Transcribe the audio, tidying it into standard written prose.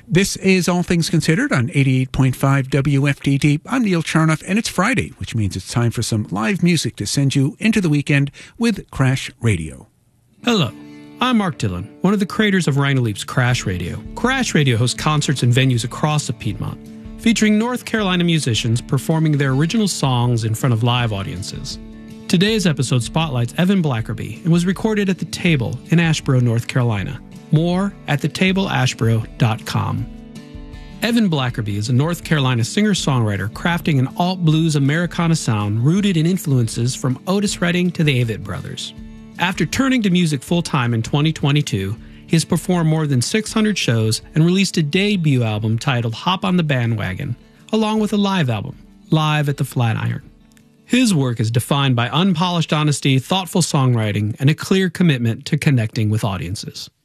This is All Things Considered on 88.5 WFDD. I'm Neil Charnoff, and it's Friday, which means it's time for some live music to send you into the weekend with Crash Radio. Hello, I'm Mark Dillon, one of the creators of Rhino Leap's Crash Radio. Crash Radio hosts concerts and venues across the Piedmont, featuring North Carolina musicians performing their original songs in front of live audiences. Today's episode spotlights Evan Blackerby and was recorded at The Table in Asheboro, North Carolina. More at thetableasheboro.com. Evan Blackerby is a North Carolina singer-songwriter crafting an alt-blues Americana sound rooted in influences from Otis Redding to the Avett Brothers. After turning to music full-time in 2022, he has performed more than 600 shows and released a debut album titled Hop on the Bandwagon, along with a live album, Live at the Flatiron. His work is defined by unpolished honesty, thoughtful songwriting, and a clear commitment to connecting with audiences.